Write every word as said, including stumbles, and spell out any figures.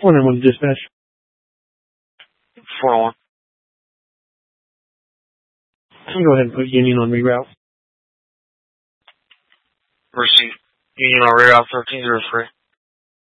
One and one dispatch. four one. Go ahead and put Union on reroute. Receive. Union on reroute thirteen zero three.